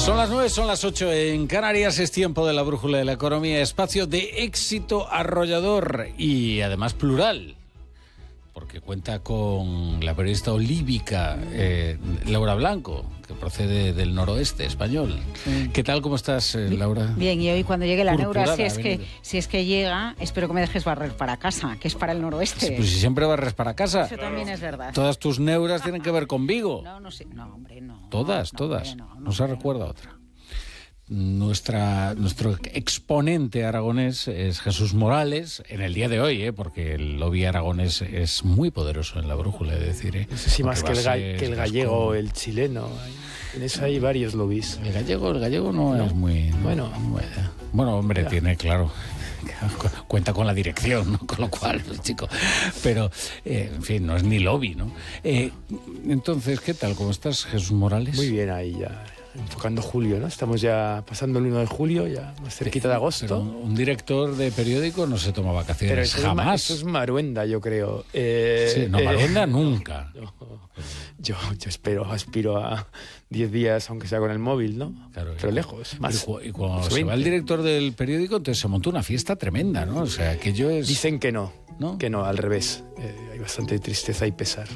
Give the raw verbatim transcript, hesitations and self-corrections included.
Son las nueve, son las ocho en Canarias, es tiempo de la brújula de la economía, espacio de éxito arrollador y además plural, porque cuenta con la periodista olívica eh, Laura Blanco, que procede del noroeste español. Sí. ¿Qué tal, cómo estás, eh, Laura? Bien, y hoy cuando llegue la Purpurada, neura, si es, que, si es que llega, espero que me dejes barrer para casa, que es para el noroeste. Sí, pues si siempre barres para casa. Eso también es verdad. Todas tus neuras tienen que ver con Vigo. No, no sé, no, hombre, no. Todas, no, todas. Hombre, no, no, no se recuerda otra. Nuestra, nuestro exponente aragonés es Jesús Morales, en el día de hoy, ¿eh? Porque el lobby aragonés es muy poderoso en la brújula, es decir, ¿eh? No sé si más que el, ga- que el gallego o el chileno. En eso hay varios lobbies. El gallego, el gallego no, no. es muy... Bueno, no, bueno hombre, ya. Tiene, claro... Cuenta con la dirección, ¿no? Con lo cual, chico. Pero, eh, en fin, no es ni lobby, ¿no? Eh, entonces, ¿qué tal? ¿Cómo estás, Jesús Morales? Muy bien, ahí ya. Enfocando julio, ¿no? Estamos ya pasando el uno de julio, ya más cerquita de agosto. Pero un director de periódico no se toma vacaciones, pero eso jamás. Es, eso es Maruenda, yo creo. Eh, sí, no, Maruenda eh, nunca. No, yo, yo espero, aspiro a diez días, aunque sea con el móvil, ¿no? Claro, pero lejos. Más, y cuando se va el director del periódico, entonces se montó una fiesta tremenda, ¿no? O sea, que yo es... Dicen que no, ¿no? que no, al revés. Eh, hay bastante tristeza y pesar.